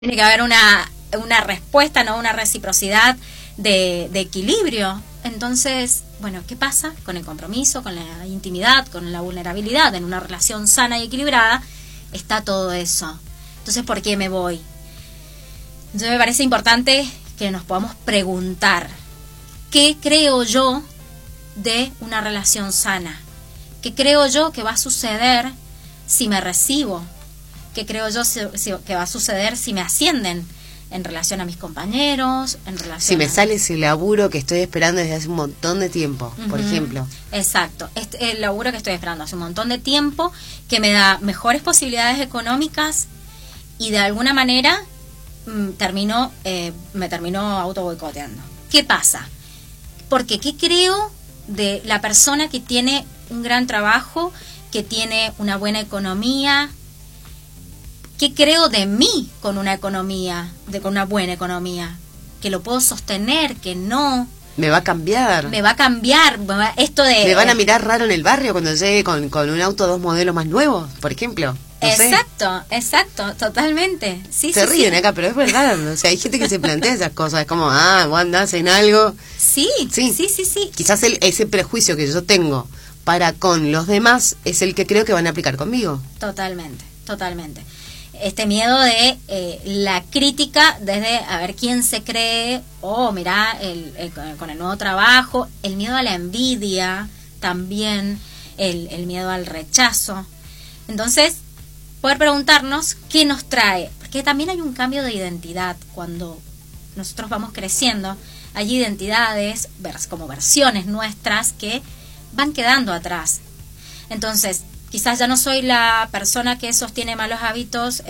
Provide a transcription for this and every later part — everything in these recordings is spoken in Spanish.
Tiene que haber una respuesta, no una reciprocidad de equilibrio. Entonces, bueno, ¿qué pasa con el compromiso, con la intimidad, con la vulnerabilidad? En una relación sana y equilibrada está todo eso. Entonces, ¿por qué me voy? Entonces me parece importante que nos podamos preguntar, ¿qué creo yo de una relación sana? ¿Qué creo yo que va a suceder si me recibo? ¿Qué creo yo que va a suceder si me ascienden en relación a mis compañeros, en relación si me sale ese laburo que estoy esperando desde hace un montón de tiempo, por ejemplo? Exacto, el laburo que estoy esperando hace un montón de tiempo, que me da mejores posibilidades económicas y de alguna manera me terminó auto boicoteando. ¿Qué pasa? Porque ¿qué creo de la persona que tiene un gran trabajo, que tiene una buena economía? ¿Qué creo de mí con una economía, con una buena economía? Que lo puedo sostener, que no. Me va a cambiar. Me va a cambiar. Esto de... Me van a mirar raro en el barrio cuando llegue con un auto 2 modelos más nuevos, por ejemplo. No exacto, totalmente. Sí, se ríen acá, pero es verdad. O sea, hay gente que se plantea esas cosas. Es como, vos andás en algo. Sí. Quizás ese prejuicio que yo tengo para con los demás es el que creo que van a aplicar conmigo. Totalmente. Este miedo de la crítica desde a ver quién se cree, mirá, con el nuevo trabajo, el miedo a la envidia también, el miedo al rechazo. Entonces, poder preguntarnos qué nos trae, porque también hay un cambio de identidad cuando nosotros vamos creciendo. Hay identidades como versiones nuestras que van quedando atrás. Entonces, quizás ya no soy la persona que sostiene malos hábitos,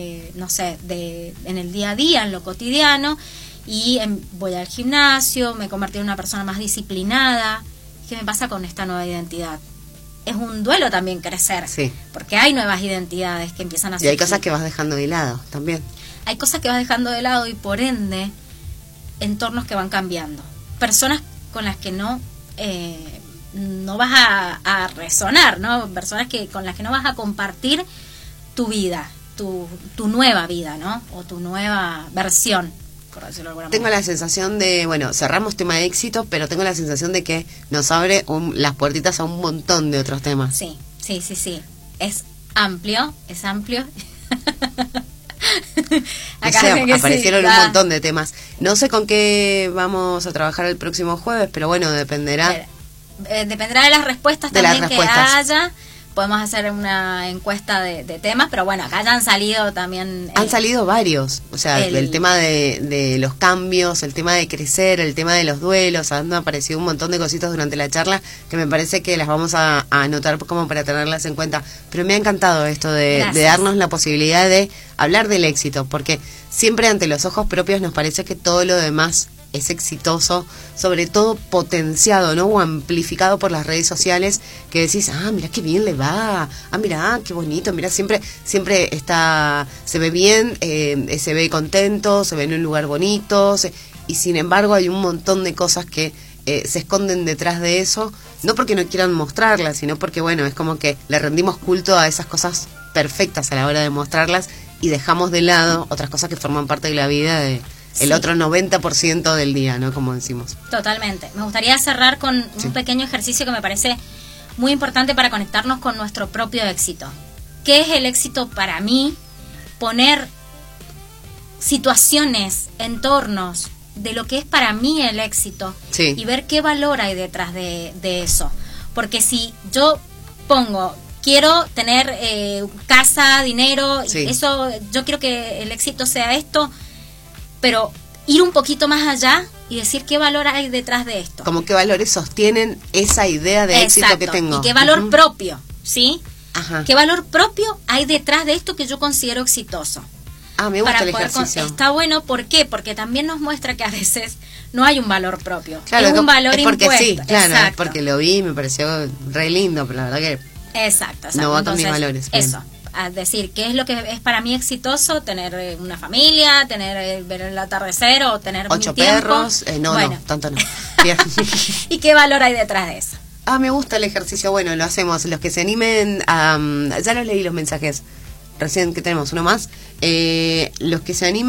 en el día a día, en lo cotidiano, y voy al gimnasio, me convertí en una persona más disciplinada. ¿Qué me pasa con esta nueva identidad? Es un duelo también crecer, sí, porque hay nuevas identidades que empiezan a surgir. Y hay cosas que vas dejando de lado también. Hay cosas que vas dejando de lado y por ende, entornos que van cambiando. Personas con las que no vas a resonar, ¿no? Personas con las que no vas a compartir tu vida, tu nueva vida, ¿no? O tu nueva versión, por decirlo de alguna manera. Tengo la sensación de, cerramos tema de éxito, pero tengo la sensación de que nos abre las puertitas a un montón de otros temas. Sí. Es amplio. Acá aparecieron un montón de temas. No sé con qué vamos a trabajar el próximo jueves, pero bueno, dependerá. Dependerá de las respuestas que haya. Podemos hacer una encuesta de temas, pero bueno, acá ya han salido también... Han salido varios, o sea, el tema de los cambios, el tema de crecer, el tema de los duelos. Han aparecido un montón de cositas durante la charla que me parece que las vamos a anotar como para tenerlas en cuenta. Pero me ha encantado esto de darnos la posibilidad de hablar del éxito, porque siempre ante los ojos propios nos parece que todo lo demás es exitoso, sobre todo potenciado, ¿no? O amplificado por las redes sociales, que decís, mira qué bien le va, mira qué bonito, mira siempre se ve bien, se ve contento, se ve en un lugar bonito, y sin embargo hay un montón de cosas que se esconden detrás de eso, no porque no quieran mostrarlas, sino porque es como que le rendimos culto a esas cosas perfectas a la hora de mostrarlas y dejamos de lado otras cosas que forman parte de la vida el otro 90% del día, ¿no? Como decimos. Totalmente. Me gustaría cerrar con un pequeño ejercicio que me parece muy importante para conectarnos con nuestro propio éxito. ¿Qué es el éxito para mí? Poner situaciones, entornos de lo que es para mí el éxito y ver qué valor hay detrás de eso. Porque si yo quiero tener casa, dinero, eso, yo quiero que el éxito sea esto, pero ir un poquito más allá y decir qué valor hay detrás de esto. Como qué valores sostienen esa idea de éxito que tengo. Y qué valor propio, ¿sí? Ajá. ¿Qué valor propio hay detrás de esto que yo considero exitoso? Me gusta el ejercicio. Está bueno, ¿por qué? Porque también nos muestra que a veces no hay un valor propio. Claro, es un valor porque impuesto. Sí, claro, es porque lo vi y me pareció re lindo, pero la verdad que no va con mis valores. Eso. A decir qué es lo que es para mí exitoso, tener una familia, ver el atardecer o tener 8 mi tiempo. perros, no, tanto no. Bien. ¿Y qué valor hay detrás de eso? Me gusta el ejercicio, lo hacemos, los que se animen ya los leí los mensajes. recién que tenemos uno más, los que se animen